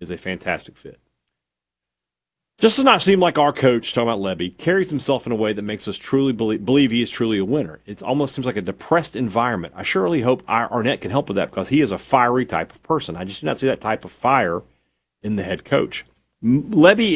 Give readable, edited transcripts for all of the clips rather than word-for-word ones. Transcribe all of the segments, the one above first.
is a fantastic fit. Just does not seem like our coach, talking about Lebby, carries himself in a way that makes us truly believe he is truly a winner. It almost seems like a depressed environment. I surely hope Arnett can help with that because he is a fiery type of person. I just do not see that type of fire in the head coach. Lebby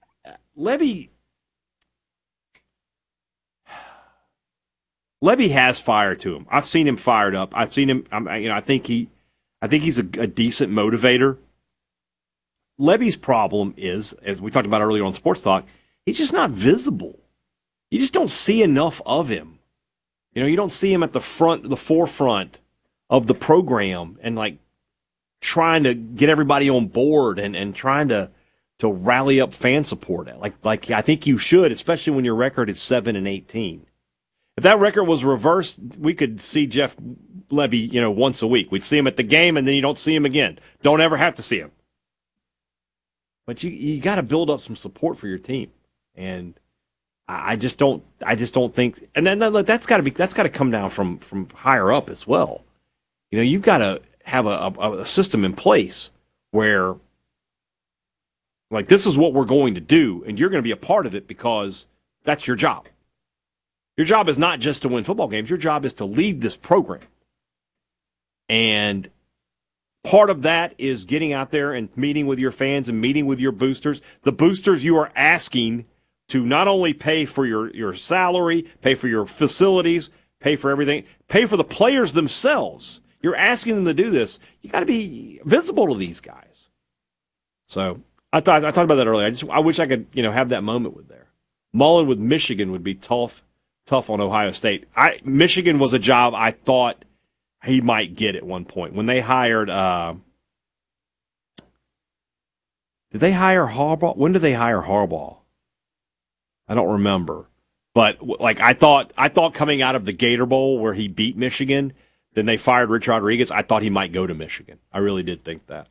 has fire to him. I've seen him fired up. I've seen him. I think he's a decent motivator. Lebby's problem is, as we talked about earlier on Sports Talk, he's just not visible. You just don't see enough of him. You don't see him at the forefront of the program and like trying to get everybody on board and trying to rally up fan support. Like I think you should, especially when your record is 7-18. If that record was reversed, we could see Jeff Lebby, once a week. We'd see him at the game, and then you don't see him again. Don't ever have to see him. But you got to build up some support for your team, and I just don't think. And then that's got to come down from higher up as well. You've got to have a system in place where, like, this is what we're going to do, and you're going to be a part of it because that's your job. Your job is not just to win football games. Your job is to lead this program, and part of that is getting out there and meeting with your fans and meeting with your boosters. The boosters you are asking to not only pay for your salary, pay for your facilities, pay for everything, pay for the players themselves. You're asking them to do this. You got to be visible to these guys. So I talked about that earlier. I wish I could have that moment with there. Mullen with Michigan would be tough on Ohio State. Michigan was a job I thought he might get at one point. When they hired, did they hire Harbaugh? When did they hire Harbaugh? I don't remember. But like I thought coming out of the Gator Bowl where he beat Michigan, then they fired Rich Rodriguez. I thought he might go to Michigan. I really did think that.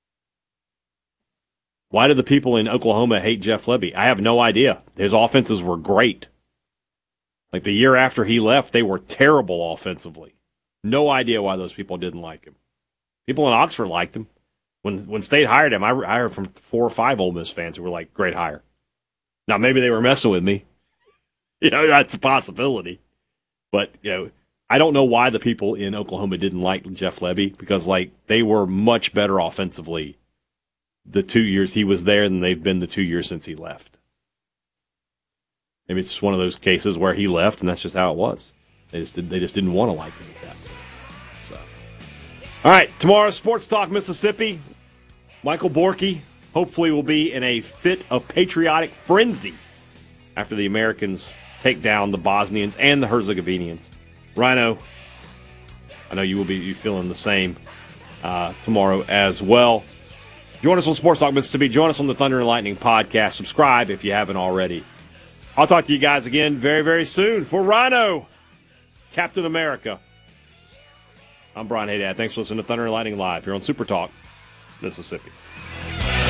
Why do the people in Oklahoma hate Jeff Lebby? I have no idea. His offenses were great. Like the year after he left, they were terrible offensively. No idea why those people didn't like him. People in Oxford liked him. When State hired him, I heard from 4 or 5 Ole Miss fans who were like, great hire. Now, maybe they were messing with me. That's a possibility. But, I don't know why the people in Oklahoma didn't like Jeff Lebby because, they were much better offensively the 2 years he was there than they've been the 2 years since he left. Maybe it's just one of those cases where he left, and that's just how it was. They just didn't want to like him at that point. So, all right, tomorrow, Sports Talk Mississippi. Michael Borky hopefully will be in a fit of patriotic frenzy after the Americans take down the Bosnians and the Herzegovinians. Rhino, I know you will be feeling the same tomorrow as well. Join us on Sports Talk Mississippi. Join us on the Thunder and Lightning podcast. Subscribe if you haven't already. I'll talk to you guys again very, very soon. For Rhino, Captain America, I'm Brian Haydad. Thanks for listening to Thunder and Lightning Live here on Super Talk Mississippi.